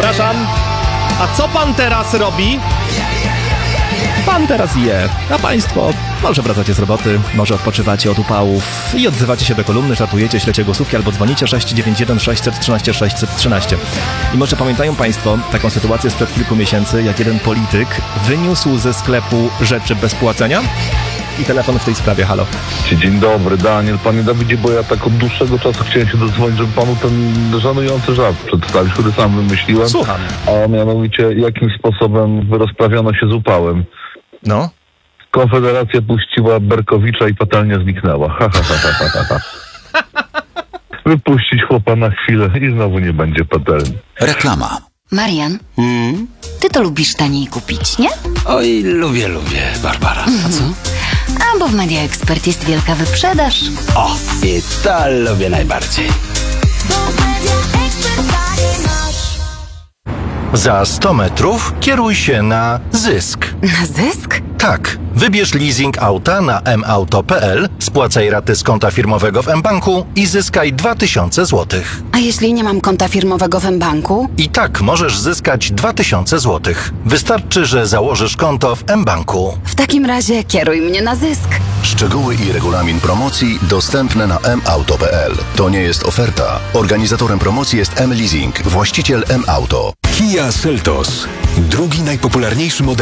Przepraszam, a co pan teraz robi? Pan teraz je, a państwo może wracacie z roboty, może odpoczywacie od upałów i odzywacie się do kolumny, żartujecie, ślecie głosówki albo dzwonicie 691 613 613. I może pamiętają państwo taką sytuację sprzed kilku miesięcy, jak jeden polityk wyniósł ze sklepu rzeczy bez płacenia? I telefon w tej sprawie, halo. Dzień dobry, Daniel. Panie Dawidzie, bo ja tak od dłuższego czasu chciałem się dodzwonić, żeby panu ten żenujący żart przedstawić, który sam wymyśliłem. Słucham. A mianowicie, jakim sposobem rozprawiono się z upałem. No? Konfederacja puściła Berkowicza i patelnia zniknęła. Ha, ha, ha, ha, ha, ha. Wypuścić chłopa na chwilę i znowu nie będzie patelni. Reklama. Marian, ty to lubisz taniej kupić, nie? Oj, lubię, Barbara. A co? A bo w Media Expert jest wielka wyprzedaż. O, i to lubię najbardziej. Za 100 metrów kieruj się na Zysk. Na zysk? Tak, wybierz leasing auta na mauto.pl, spłacaj raty z konta firmowego w mBanku i zyskaj 2000 zł. A jeśli nie mam konta firmowego w mBanku? I tak możesz zyskać 2000 zł. Wystarczy, że założysz konto w mBanku. W takim razie kieruj mnie na zysk. Szczegóły i regulamin promocji dostępne na mauto.pl. To nie jest oferta. Organizatorem promocji jest mLeasing, właściciel mAuto. Kia Seltos. Drugi najpopularniejszy model